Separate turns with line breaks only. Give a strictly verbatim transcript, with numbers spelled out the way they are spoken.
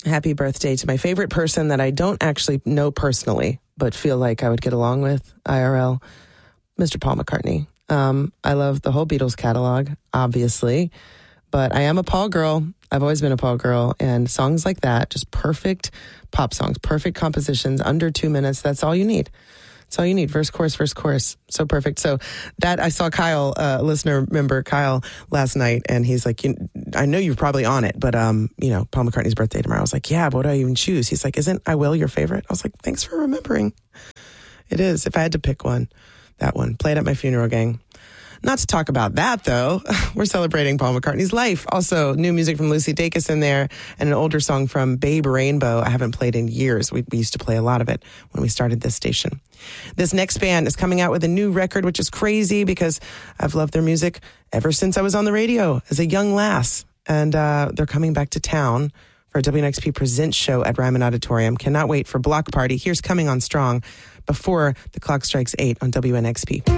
happy birthday to my favorite person that I don't actually know personally, but feel like I would get along with I R L, Mister Paul McCartney. Um, I love the whole Beatles catalog, obviously, but I am a Paul girl. I've always been a Paul girl, and songs like that, just perfect pop songs, perfect compositions, under two minutes. That's all you need. That's all you need. Verse, chorus, verse, chorus. So perfect. So that I saw Kyle, uh, listener member Kyle last night, and he's like, you, I know you're probably on it, but, um, you know, Paul McCartney's birthday tomorrow. I was like, yeah, but what do I even choose? He's like, isn't I Will your favorite? I was like, thanks for remembering. It is. If I had to pick one, that one. Play it at my funeral, gang. Not to talk about that, though. We're celebrating Paul McCartney's life. Also, new music from Lucy Dacus in there, and an older song from Babe Rainbow I haven't played in years. We, we used to play a lot of it when we started this station. This next band is coming out with a new record, which is crazy because I've loved their music ever since I was on the radio as a young lass. And uh, they're coming back to town for a W N X P Presents show at Ryman Auditorium. Cannot wait for Block Party. Here's Coming On Strong before the clock strikes eight on W N X P.